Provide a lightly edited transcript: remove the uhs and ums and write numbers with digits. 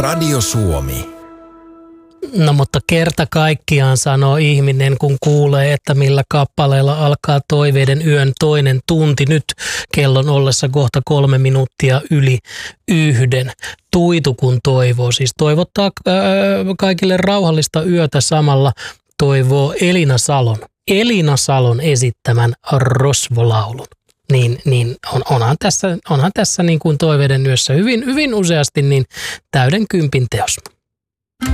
Radio Suomi. No mutta kerta kaikkiaan sanoo ihminen, kun kuulee, että millä kappaleella alkaa Toiveiden yön toinen tunti. Nyt kellon ollessa kohta 3 minuuttia yli 1. Tuitu kun toivoo. Siis toivottaa kaikille rauhallista yötä samalla toivoo Elina Salon esittämän Rosvolaulun. Niin onhan tässä niin kuin Toiveiden yössä hyvin useasti niin täyden kympin teos.